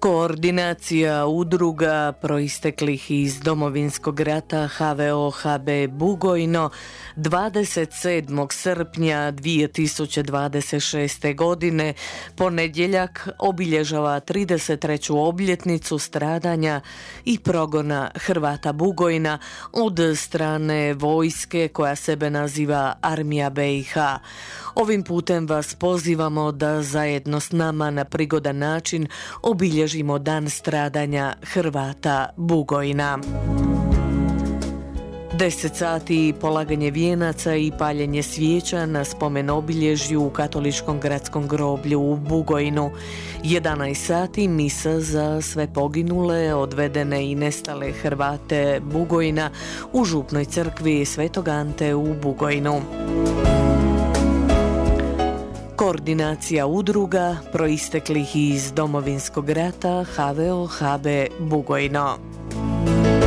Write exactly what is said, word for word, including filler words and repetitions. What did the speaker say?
Koordinacija udruga proisteklih iz Domovinskog rata H V O H B Bugojno dvadeset sedmog srpnja dvije tisuće dvadeset šeste. godine ponedjeljak obilježava trideset treću obljetnicu stradanja i progona Hrvata Bugojna od strane vojske koja sebe naziva Armija B i H. Ovim putem vas pozivamo da zajedno s nama na prigodan način obilježimo dan stradanja Hrvata Bugojna. deset sati polaganje vijenaca i paljenje svijeća na spomen obilježju u katoličkom gradskom groblju u Bugojnu. jedanaest sati misa za sve poginule, odvedene i nestale Hrvate Bugojna u župnoj crkvi Svetog Ante u Bugojnu. Koordinacija udruga proisteklih iz Domovinskog rata H V O H B Bugojno.